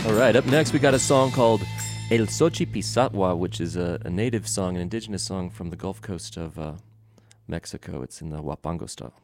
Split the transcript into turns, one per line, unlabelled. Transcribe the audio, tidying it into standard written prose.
All right, up next we got a song called El Xochipisatwa, which is a native song, an indigenous song from the Gulf Coast of Mexico. It's in the Huapango style.